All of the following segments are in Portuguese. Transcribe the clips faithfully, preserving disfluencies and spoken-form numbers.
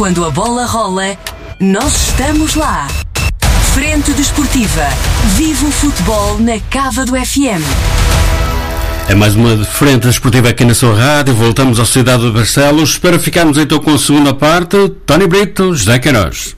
Quando a bola rola, nós estamos lá. Frente Desportiva. Vive o futebol na Cava do F M. É mais uma Frente Desportiva aqui na sua rádio. Voltamos ao Cidade de Barcelos para ficarmos então com a segunda parte. Tony Brito, José Queiroz.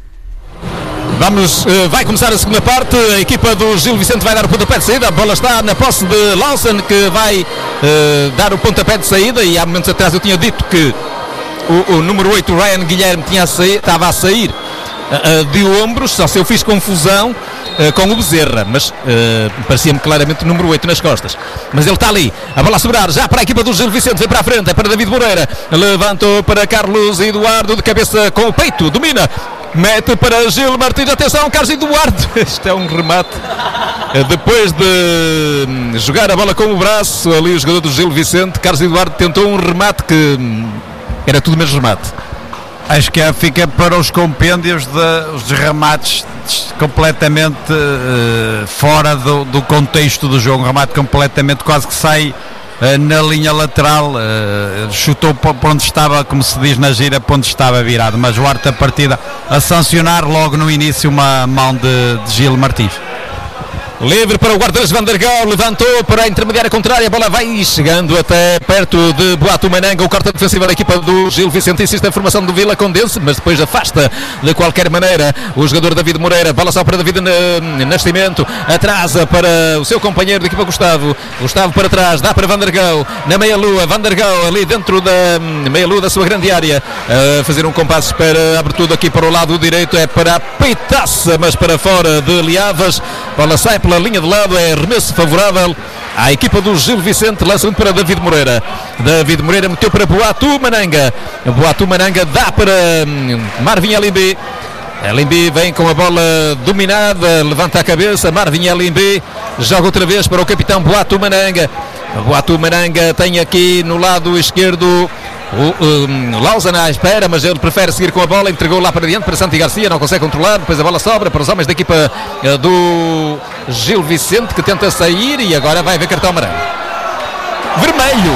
Vamos, uh, vai começar a segunda parte. A equipa do Gil Vicente vai dar o pontapé de saída. A bola está na posse de Lawson, que vai uh, dar o pontapé de saída. E há momentos atrás eu tinha dito que o, o número oito, Ryan Guilherme, tinha a sair, estava a sair uh, de ombros. Só se eu fiz confusão uh, com o Bezerra, mas uh, parecia-me claramente o número oito nas costas. Mas ele está ali, a bola a sobrar já para a equipa do Gil Vicente. Vem para a frente, é para David Moreira. Levantou para Carlos Eduardo, de cabeça com o peito, domina. Mete para Gil Martins, atenção, Carlos Eduardo. Este é um remate. Depois de jogar a bola com o braço, ali o jogador do Gil Vicente, Carlos Eduardo tentou um remate que era tudo menos remate. Acho que fica para os compêndios de, os remates completamente uh, fora do, do contexto do jogo. Um remate completamente, quase que sai uh, na linha lateral, uh, chutou para onde estava, como se diz na gira, para onde estava virado. Mas o arte da partida a sancionar logo no início uma mão de, de Gil Martins. Livre para o guarda-redes Van der Gaal, levantou para a intermediária contrária, a bola vai chegando até perto de Boato Mananga, o corte defensivo da equipa do Gil Vicente, insiste a formação do Vila Condense, mas depois afasta de qualquer maneira o jogador David Moreira, bola só para David Nascimento, atrasa para o seu companheiro de equipa Gustavo, Gustavo para trás, dá para Van der Gaal, na meia-lua, Van der Gaal ali dentro da meia-lua da sua grande área, a fazer um compasso para abrir tudo aqui para o lado direito, é para a peitaça, mas para fora de Liavas, bola sai pela linha de lado, é arremesso favorável à equipa do Gil Vicente, lançamento para David Moreira. David Moreira meteu para Boato Mananga. Boato Mananga dá para Marvin Elimbi. Elimbi vem com a bola dominada, levanta a cabeça. Marvin Elimbi joga outra vez para o capitão Boato Mananga. Boato Mananga tem aqui no lado esquerdo o um, Lawson à espera, mas ele prefere seguir com a bola, entregou lá para diante para Santi Garcia, não consegue controlar, depois a bola sobra para os homens da equipa uh, do Gil Vicente, que tenta sair e agora vai haver cartão amarelo. Vermelho.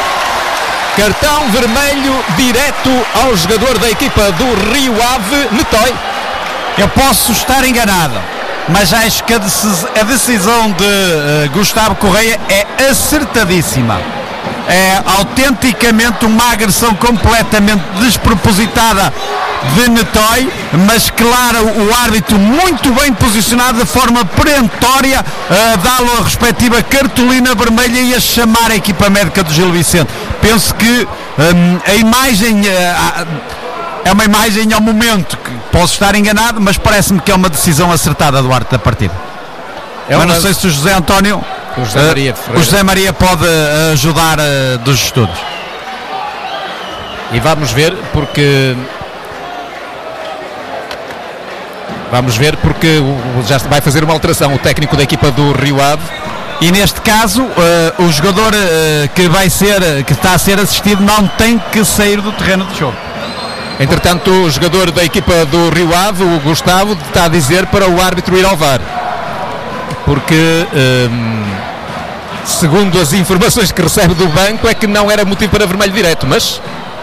Cartão vermelho direto ao jogador da equipa do Rio Ave, Netói. Eu posso estar enganado, mas acho que a decisão de uh, Gustavo Correia é acertadíssima. É autenticamente uma agressão completamente despropositada de Netói, mas claro, o árbitro muito bem posicionado de forma perentória a dá-lo a respectiva cartolina vermelha e a chamar a equipa médica do Gil Vicente. Penso que hum, a imagem uh, é uma imagem ao momento, que posso estar enganado, mas parece-me que é uma decisão acertada do árbitro da partida. É mas uma... não sei se o José António O José Maria, uh, o José Maria pode uh, ajudar uh, dos estudos. E vamos ver porque vamos ver porque já vai fazer uma alteração o técnico da equipa do Rio Ave. E neste caso uh, o jogador uh, que vai ser, que está a ser assistido, não tem que sair do terreno de jogo. Entretanto, o jogador da equipa do Rio Ave, o Gustavo, está a dizer para o árbitro ir ao V A R. Porque hum, segundo as informações que recebe do banco é que não era motivo para vermelho direto, mas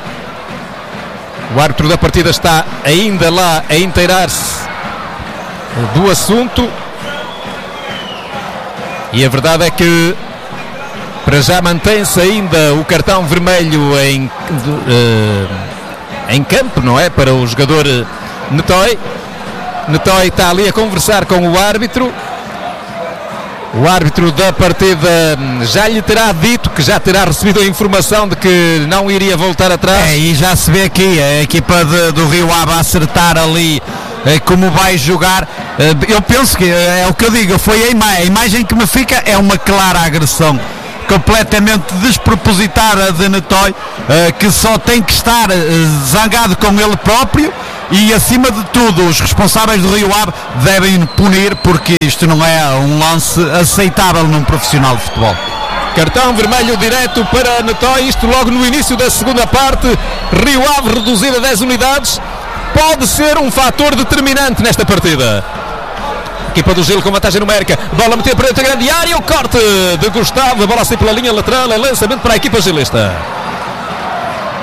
o árbitro da partida está ainda lá a inteirar-se do assunto e a verdade é que para já mantém-se ainda o cartão vermelho em, uh, em campo, não é? Para o jogador Netói. Netói está ali a conversar com o árbitro. O árbitro da partida já lhe terá dito que já terá recebido a informação de que não iria voltar atrás. É, e já se vê aqui a equipa de, do Rio Ave a acertar ali eh, como vai jogar. Eh, eu penso que é o que eu digo, foi a, ima- a imagem que me fica, é uma clara agressão completamente despropositada de Netói, eh, que só tem que estar eh, zangado com ele próprio. E acima de tudo os responsáveis do Rio Ave devem punir, porque isto não é um lance aceitável num profissional de futebol. Cartão vermelho direto para Netói, isto logo no início da segunda parte. Rio Ave reduzido a dez unidades, pode ser um fator determinante nesta partida. Equipa do Gil com vantagem numérica, bola metida para dentro da grande área, o corte de Gustavo, a bola sai pela linha lateral, é lançamento para a equipa gilista.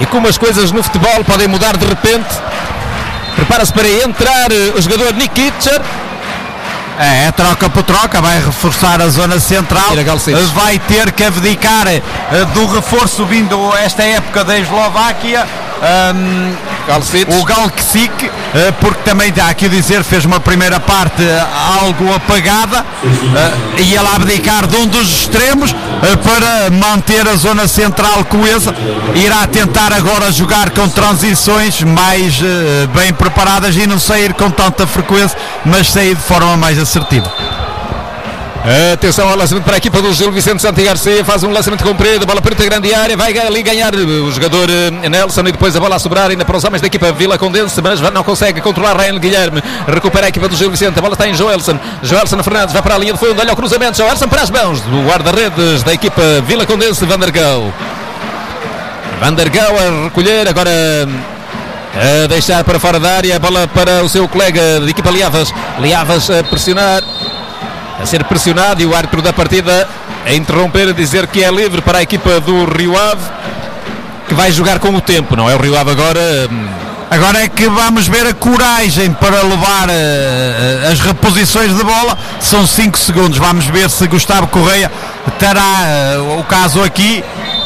e como as coisas no futebol podem mudar de repente. Prepara-se para entrar o jogador Nikic. É, é troca por troca, vai reforçar a zona central, vai ter que abdicar uh, do reforço vindo esta época da Eslováquia, um, o Galksic, uh, porque também há aqui a dizer, fez uma primeira parte uh, algo apagada, uh, e ele abdicar de um dos extremos uh, para manter a zona central coesa. Irá tentar agora jogar com transições mais uh, bem preparadas e não sair com tanta frequência, mas sair de forma mais assertiva. Atenção ao lançamento para a equipa do Gil Vicente Santi Garcia, faz um lançamento comprido, bola para a grande área, vai ali ganhar o jogador Nelson e depois a bola a sobrar ainda para os homens da equipa Vila Condense, mas não consegue controlar Ryan Guilherme, recupera a equipa do Gil Vicente, a bola está em Joelson, Joelson Fernandes vai para a linha de fundo, olha o cruzamento, Joelson para as mãos do guarda-redes da equipa Vila Condense, Van der Gouw. Van der Gouw a recolher, agora a deixar para fora da área, a bola para o seu colega de equipa Liavas, Liavas a pressionar, a ser pressionado, e o árbitro da partida a interromper, a dizer que é livre para a equipa do Rio Ave, que vai jogar com o tempo, não é o Rio Ave agora. Agora é que vamos ver a coragem para levar uh, as reposições de bola, são cinco segundos, vamos ver se Gustavo Correia terá uh, o caso aqui.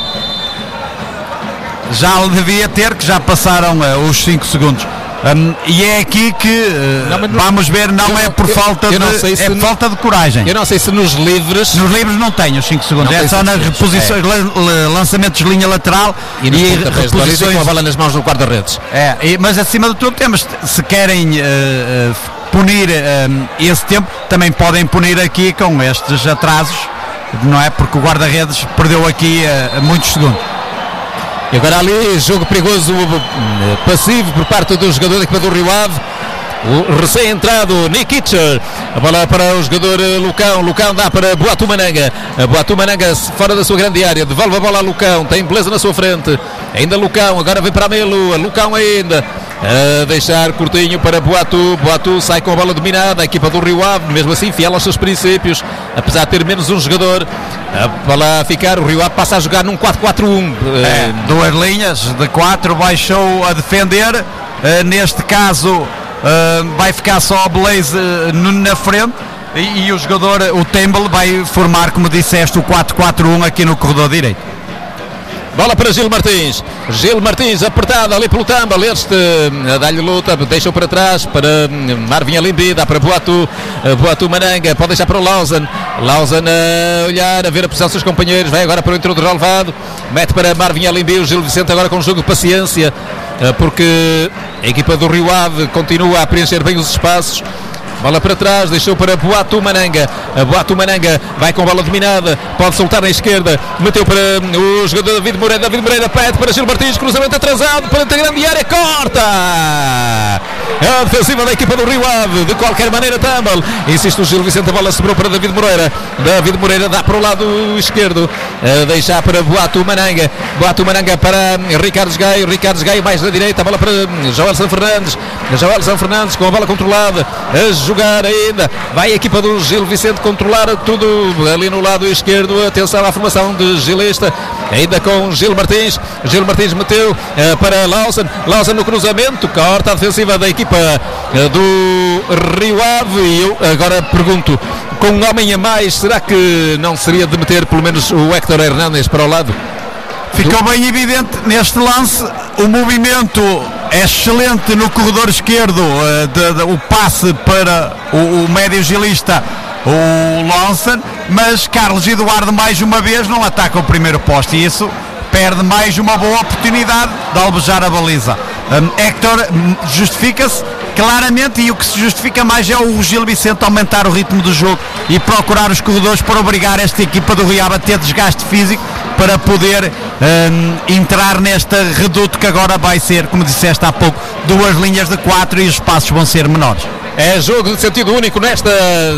Já devia ter, que já passaram uh, os cinco segundos. Um, e é aqui que uh, não, não, vamos ver, não eu, é por eu, falta eu de é por falta de coragem. Eu não sei se nos livres nos livres não tem os cinco segundos, é só nas reposições, é. lançamentos de linha lateral e, e reposições com a bola nas mãos do guarda-redes. É, e, mas acima de tudo temos, se querem uh, uh, punir uh, esse tempo, também podem punir aqui com estes atrasos, não é? Porque o guarda-redes perdeu aqui uh, muitos segundos. E agora ali, jogo perigoso, passivo por parte do jogador da equipa do Rio Ave, o recém-entrado Nikic, a bola para o jogador Lucão, Lucão dá para Boatu Mananga, Boatu Mananga fora da sua grande área, devolve a bola a Lucão, tem beleza na sua frente, ainda Lucão, agora vem para a Melo, Lucão ainda, a deixar curtinho para Boatu, Boatu sai com a bola dominada, a equipa do Rio Ave, mesmo assim fiel aos seus princípios, apesar de ter menos um jogador, a bola a ficar, o Rio Ave passa a jogar num quatro quatro um. É, duas linhas de quatro, baixou a defender, uh, neste caso uh, vai ficar só a Blaze uh, na frente, e, e o jogador, o Temple, vai formar, como disseste, o quatro quatro um aqui no corredor direito. Bola para Gil Martins, Gil Martins apertado ali pelo Tumble, este dá-lhe luta, deixou para trás para Marvin Alimbi, dá para Boatu, Boatu Mananga, pode deixar para o Lausanne, Lausanne a olhar, a ver a posição dos seus companheiros, vai agora para o interior do relevado, mete para Marvin Alimbi, o Gil Vicente agora com um jogo de paciência, porque a equipa do Rio Ave continua a preencher bem os espaços. Bola para trás, deixou para Boatu Mananga, a Boatu Mananga vai com bola dominada, pode soltar na esquerda, meteu para o jogador David Moreira, David Moreira pede para Gil Martins, cruzamento atrasado, para a grande área, corta! A defensiva da equipa do Rio Ave, de qualquer maneira Tumble, insiste o Gil Vicente, a bola sobrou para David Moreira, David Moreira dá para o lado esquerdo, a deixar para Boatu Mananga, Boatu Mananga para Ricardo Gaio, Ricardo Gaio mais da direita, a bola para Joelson Fernandes, Joelson Fernandes com a bola controlada, a jogar ainda, vai a equipa do Gil Vicente controlar tudo ali no lado esquerdo, atenção à formação de Gilista, ainda com Gil Martins, Gil Martins meteu uh, para Lausanne, Lausanne no cruzamento, corta a defensiva da equipa uh, do Rio Ave, e eu agora pergunto, com um homem a mais, será que não seria de meter pelo menos o Héctor Hernández para o lado? Ficou bem evidente neste lance, o movimento é excelente no corredor esquerdo, uh, de, de, o passe para o, o médio gilista, o Lausanne, mas Carlos Eduardo mais uma vez não ataca o primeiro poste, e isso perde mais uma boa oportunidade de alvejar a baliza. Um, Héctor justifica-se claramente, e o que se justifica mais é o Gil Vicente aumentar o ritmo do jogo e procurar os corredores para obrigar esta equipa do Rio Ave a ter desgaste físico para poder um, entrar neste reduto que agora vai ser, como disseste há pouco, duas linhas de quatro, e os espaços vão ser menores. É jogo de sentido único nesta